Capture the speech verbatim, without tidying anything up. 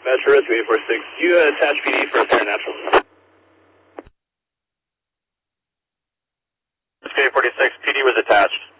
Metro Rescue eight four six, you attach P D for a paranatural. Rescue eight four six, P D was attached.